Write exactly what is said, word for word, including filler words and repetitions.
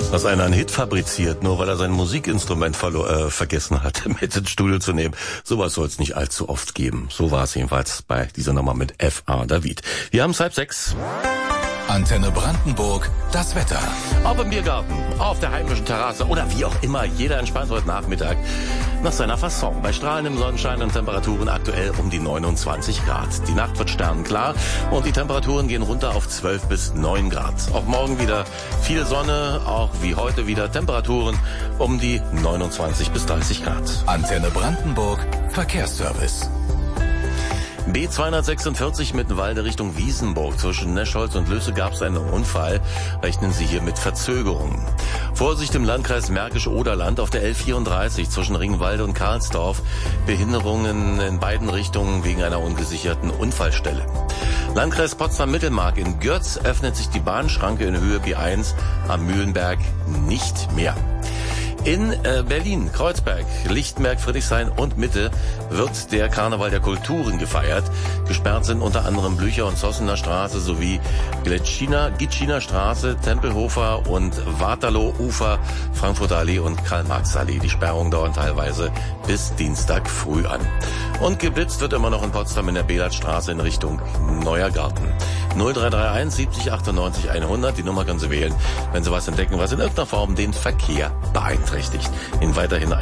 Dass einer einen Hit fabriziert, nur weil er sein Musikinstrument verlo- äh, vergessen hat, mit ins Studio zu nehmen. Sowas soll es nicht allzu oft geben. So war es jedenfalls bei dieser Nummer mit F A David. Wir haben es halb sechs. Antenne Brandenburg, das Wetter. Ob im Biergarten, auf der heimischen Terrasse oder wie auch immer. Jeder entspannt heute Nachmittag nach seiner Fasson. Bei strahlendem Sonnenschein und Temperaturen aktuell um die neunundzwanzig Grad. Die Nacht wird sternenklar und die Temperaturen gehen runter auf zwölf bis neun Grad. Auch morgen wieder viel Sonne, auch wie heute wieder Temperaturen um die neunundzwanzig bis dreißig Grad. Antenne Brandenburg, Verkehrsservice. B zweihundertsechsundvierzig Mittenwalde Richtung Wiesenburg. Zwischen Neschholz und Lüsse gab es einen Unfall. Rechnen Sie hier mit Verzögerungen. Vorsicht im Landkreis Märkisch-Oderland auf der L vierunddreißig zwischen Ringwalde und Karlsdorf. Behinderungen in beiden Richtungen wegen einer ungesicherten Unfallstelle. Landkreis Potsdam-Mittelmark. In Görz öffnet sich die Bahnschranke in Höhe B eins am Mühlenberg nicht mehr. In äh, Berlin, Kreuzberg, Lichtenberg, Friedrichshain und Mitte wird der Karneval der Kulturen gefeiert. Gesperrt sind unter anderem Blücher- und Zossener Straße sowie Gitschiner, Gitschiner Straße, Tempelhofer und Waterloo-Ufer, Frankfurter Allee und Karl-Marx-Allee. Die Sperrungen dauern teilweise bis Dienstag früh an. Und geblitzt wird immer noch in Potsdam in der Belatstraße in Richtung Neuer Garten. null drei drei eins siebzig achtundneunzig hundert, die Nummer können Sie wählen, wenn Sie was entdecken, was in irgendeiner Form den Verkehr beeinträchtigt. Ihnen weiterhin